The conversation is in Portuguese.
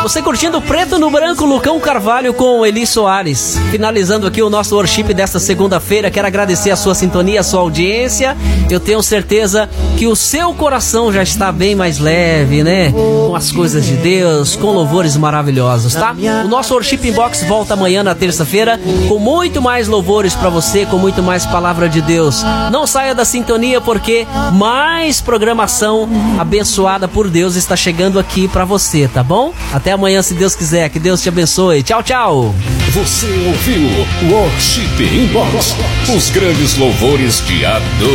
Você curtindo Preto no Branco, Lucão Carvalho com Eli Soares. Finalizando aqui o nosso worship desta segunda-feira, quero agradecer a sua sintonia, a sua audiência. Eu tenho certeza que o seu coração já está bem mais leve, né? Com as coisas de Deus, com louvores maravilhosos, tá? O nosso worship inbox volta amanhã na terça-feira com muito mais louvores pra você, com muito mais palavra de Deus. Não saia da sintonia porque mais programação abençoada por Deus está chegando aqui pra você, tá bom? Até amanhã, se Deus quiser. Que Deus te abençoe. Tchau, tchau. Você ouviu Worship Inbox, os grandes louvores de Adão.